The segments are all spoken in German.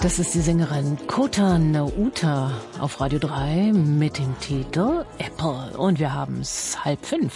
Das ist die Sängerin Kota Nauta auf Radio 3 mit dem Titel Apple. Und wir haben es 4:30.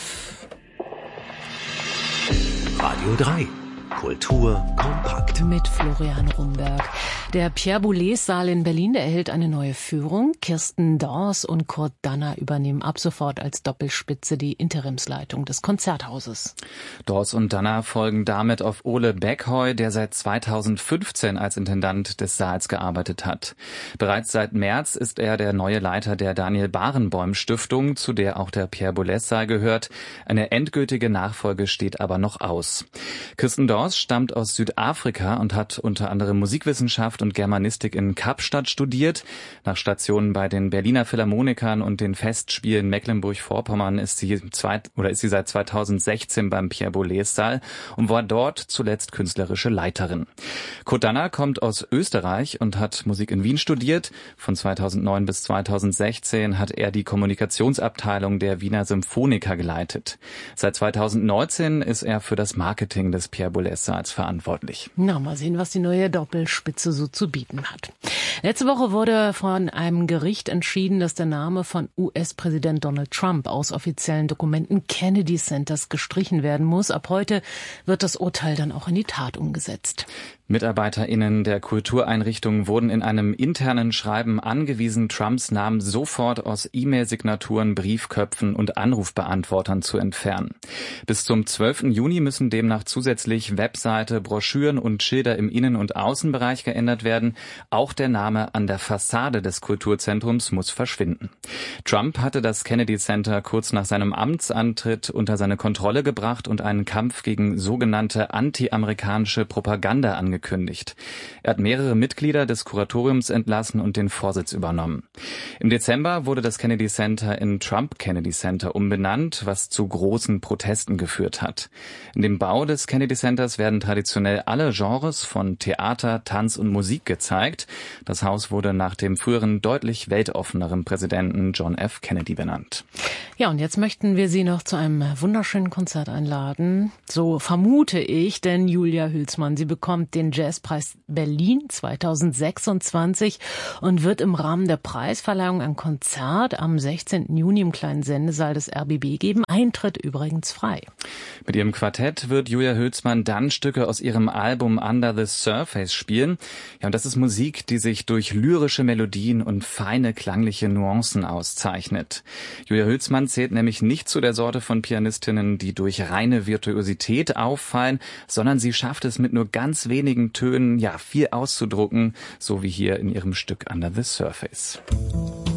Radio 3. Kultur kompakt. Mit Florian Rumberg. Der Pierre-Boulez-Saal in Berlin, der erhält eine neue Führung. Kirsten Dors und Kurt Danner übernehmen ab sofort als Doppelspitze die Interimsleitung des Konzerthauses. Dors und Danner folgen damit auf Ole Beckheu, der seit 2015 als Intendant des Saals gearbeitet hat. Bereits seit März ist er der neue Leiter der Daniel-Barenboim-Stiftung, zu der auch der Pierre-Boulez-Saal gehört. Eine endgültige Nachfolge steht aber noch aus. Kirsten Dors stammt aus Südafrika und hat unter anderem Musikwissenschaft und Germanistik in Kapstadt studiert. Nach Stationen bei den Berliner Philharmonikern und den Festspielen Mecklenburg-Vorpommern ist sie seit 2016 beim Pierre-Boulez-Saal und war dort zuletzt künstlerische Leiterin. Kurt Danner kommt aus Österreich und hat Musik in Wien studiert. Von 2009 bis 2016 hat er die Kommunikationsabteilung der Wiener Symphoniker geleitet. Seit 2019 ist er für das Marketing des Pierre-Boulez-Saals verantwortlich. Na, mal sehen, was die neue Doppelspitze so zu bieten hat. Letzte Woche wurde von einem Gericht entschieden, dass der Name von US-Präsident Donald Trump aus offiziellen Dokumenten Kennedy Centers gestrichen werden muss. Ab heute wird das Urteil dann auch in die Tat umgesetzt. MitarbeiterInnen der Kultureinrichtungen wurden in einem internen Schreiben angewiesen, Trumps Namen sofort aus E-Mail-Signaturen, Briefköpfen und Anrufbeantwortern zu entfernen. Bis zum 12. Juni müssen demnach zusätzlich Webseite, Broschüren und Schilder im Innen- und Außenbereich geändert werden. Auch der Name an der Fassade des Kulturzentrums muss verschwinden. Trump hatte das Kennedy Center kurz nach seinem Amtsantritt unter seine Kontrolle gebracht und einen Kampf gegen sogenannte anti-amerikanische Propaganda angekündigt. Er hat mehrere Mitglieder des Kuratoriums entlassen und den Vorsitz übernommen. Im Dezember wurde das Kennedy Center in Trump Kennedy Center umbenannt, was zu großen Protesten geführt hat. In dem Bau des Kennedy Centers werden traditionell alle Genres von Theater, Tanz und Musik gezeigt. Das Haus wurde nach dem früheren, deutlich weltoffeneren Präsidenten John F. Kennedy benannt. Ja, und jetzt möchten wir Sie noch zu einem wunderschönen Konzert einladen. So vermute ich, denn Julia Hülsmann, sie bekommt den Jazzpreis Berlin 2026 und wird im Rahmen der Preisverleihung ein Konzert am 16. Juni im kleinen Sendesaal des RBB geben. Eintritt übrigens frei. Mit ihrem Quartett wird Julia Hülsmann dann Stücke aus ihrem Album Under the Surface spielen. Ja, und das ist Musik, die sich durch lyrische Melodien und feine klangliche Nuancen auszeichnet. Julia Hülsmann zählt nämlich nicht zu der Sorte von Pianistinnen, die durch reine Virtuosität auffallen, sondern sie schafft es mit nur ganz wenigen Tönen, ja, viel auszudrucken, so wie hier in ihrem Stück Under the Surface.